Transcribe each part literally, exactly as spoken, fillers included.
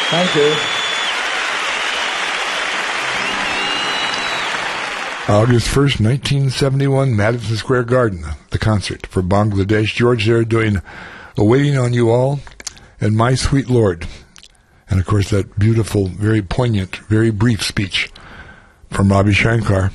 Thank you. August first, nineteen seventy-one, Madison Square Garden, the concert for Bangladesh. George there doing Waiting on You All and My Sweet Lord. And, of course, that beautiful, very poignant, very brief speech from Ravi Shankar,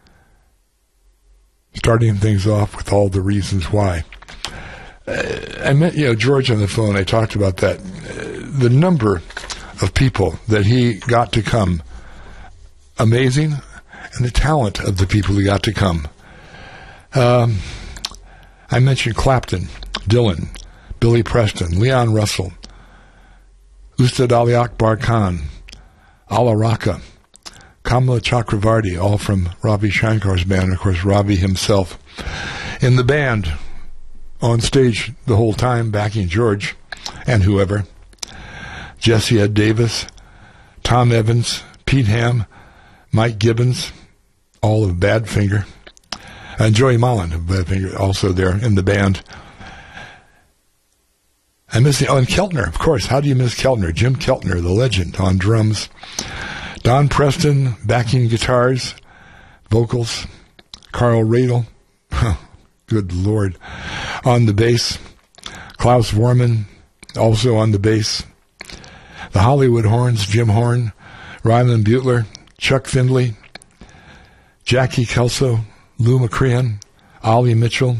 starting things off with all the reasons why. Uh, I met, you know, George on the phone. I talked about that. Uh, the number of people that he got to come, amazing, and the talent of the people who got to come. Um, I mentioned Clapton, Dylan, Billy Preston, Leon Russell, Ustad Ali Akbar Khan, Ala Raka, Kamala Chakravarti, all from Ravi Shankar's band, and of course Ravi himself. In the band, on stage the whole time, backing George and whoever, Jesse Ed Davis, Tom Evans, Pete Ham, Mike Gibbons, all of Badfinger, and Joey Mullen of Badfinger, also there in the band. I miss the, oh, and Keltner, of course. How do you miss Keltner? Jim Keltner, the legend, on drums. Don Preston, backing guitars, vocals. Carl Radel, good Lord, on the bass. Klaus Vorman, also on the bass. The Hollywood Horns, Jim Horn, Ryland Butler, Chuck Findlay, Jackie Kelso, Lou McCrean, Ollie Mitchell.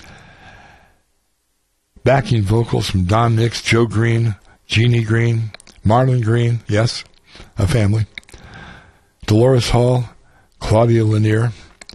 Backing vocals from Don Nix, Joe Green, Jeannie Green, Marlon Green, yes, a family. Dolores Hall, Claudia Lanier.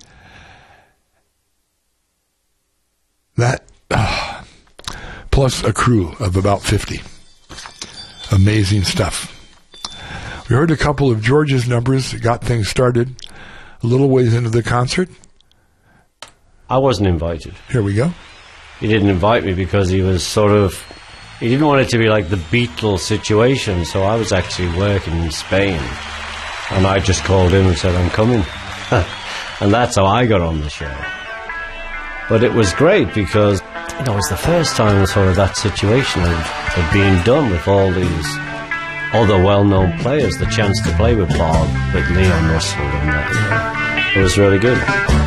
That, uh, plus a crew of about fifty. Amazing stuff. We heard a couple of George's numbers that got things started a little ways into the concert. I wasn't invited. Here we go. He didn't invite me because he was sort of, he didn't want it to be like the Beatles situation, so I was actually working in Spain, and I just called him and said, I'm coming. And that's how I got on the show. But it was great because, you know, it was the first time sort of that situation of, of being done with all these other well-known players, the chance to play with Bob, with Leon Russell, and that, you know, it was really good.